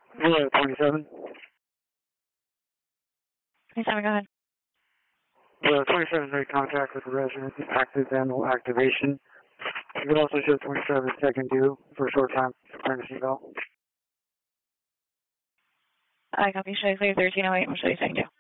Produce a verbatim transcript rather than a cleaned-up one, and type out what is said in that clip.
Hello, twenty-seven. twenty-seven, go ahead. Hello, twenty-seven made contact with the resident, active animal activation. You could also show twenty-seven second due for a short time for pregnancy bell. I copy. Show you clear thirteen oh eight. We'll show you second due.